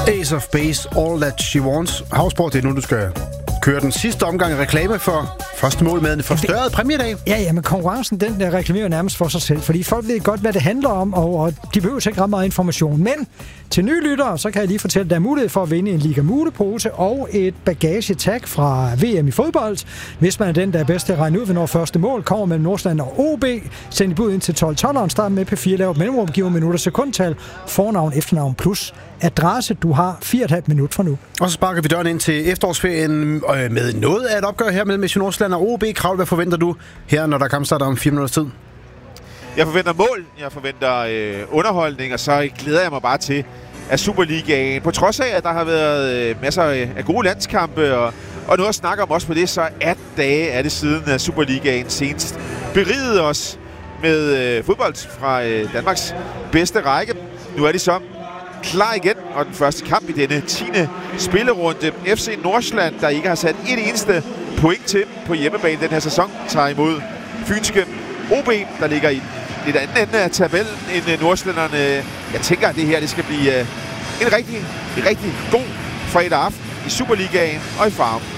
Ace of Base, All That She Wants. Havsport, det er nu, du skal køre den sidste omgang af reklame for første mål med en forstørret præmiedag. Ja, men konkurrencen, den der reklamerer nærmest for sig selv, fordi folk ved godt, hvad det handler om, og de behøver ikke ret meget information. Men til nye lyttere, så kan jeg lige fortælle, at der er mulighed for at vinde en Liga Mule-pose og et bagagetag fra VM i fodbold. Hvis man er den, der er bedst til at regne ud, hvornår første mål kommer mellem Nordsjælland og OB, send bud ind til 12-12'eren, start med P4, lav mellemrum, giver minutter sekundtal, fornavn, efternavn plus adresse. Du har 4,5 minutter fra nu. Og så sparker vi døren ind til efterårsferien med noget af et opgør her mellem Nordsjælland og OB. Krav, hvad forventer du her, når der kampstarter om 4 minutters tid? Jeg forventer mål, jeg forventer underholdning, og så glæder jeg mig bare til, at Superligaen, på trods af, at der har været masser af gode landskampe, og noget at snakke om også på det, så 18 dage er det siden, at Superligaen senest berigede os med fodbold fra Danmarks bedste række. Nu er de så klar igen, og den første kamp i denne 10. spillerunde. FC Nordsjælland, der ikke har sat et eneste point til på hjemmebane den her sæson, tager imod fynske OB, der ligger i lidt anden ende af tabellen end nordsjællænderne. Jeg tænker, at det her det skal blive en rigtig god fredag aften i Superligaen og i Farum.